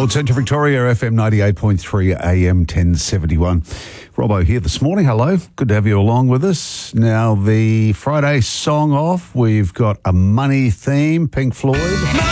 Old Central Victoria, FM 98.3 AM 1071. Robbo here this morning. Hello. Good to have you along with us. Now, the Friday song off, we've got a money theme, Pink Floyd.